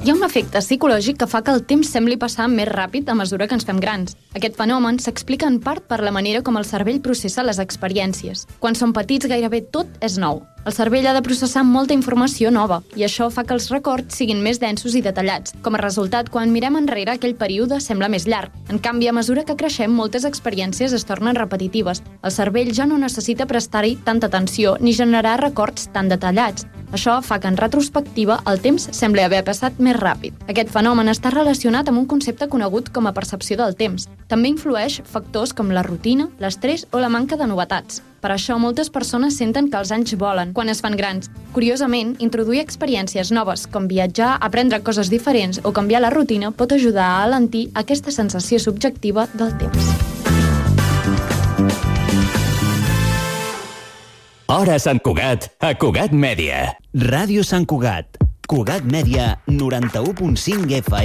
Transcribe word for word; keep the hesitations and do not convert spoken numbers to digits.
Hi ha un efecte psicològic que fa que el temps sembli passar més ràpid a mesura que ens fem grans. Aquest fenomen s'explica en part per la manera com el cervell processa les experiències. Quan som petits gairebé tot és nou. El cervell ha de processar molta informació nova i això fa que els records siguin més densos i detallats. Com a resultat, quan mirem enrere, aquell període sembla més llarg. En canvi, a mesura que creixem, moltes experiències es tornen repetitives. El cervell ja no necessita prestar-hi tanta atenció ni generar records tan detallats. Això fa que, en retrospectiva, el temps sembli haver passat més ràpid. Aquest fenomen està relacionat amb un concepte conegut com a percepció del temps. També influeix factors com la rutina, l'estrès o la manca de novetats. Per això, moltes persones senten que els anys volen quan es fan grans. Curiosament, introduir experiències noves, com viatjar, aprendre coses diferents o canviar la rutina, pot ajudar a alentir aquesta sensació subjectiva del temps. Hora Sant Cugat, a Cugat Mèdia. Ràdio Sant Cugat. Cugat Mèdia, noranta-u punt cinc F M.